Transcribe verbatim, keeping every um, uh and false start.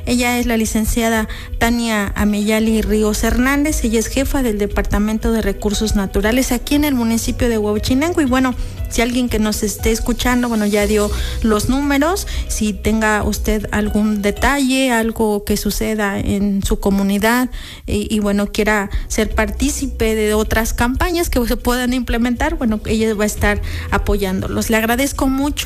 Ella es la licenciada Tania Ameyali Ríos Hernández. Ella es jefa del Departamento de Recursos Naturales aquí en el municipio de Huehuechinango. Y bueno, si alguien que nos esté escuchando, bueno, ya dio los números. Si tenga usted algún detalle, algo que suceda en su comunidad y, y bueno, quiera ser partícipe de otras campañas que se puedan implementar, bueno, ella va a estar apoyándolos. Le agradezco mucho.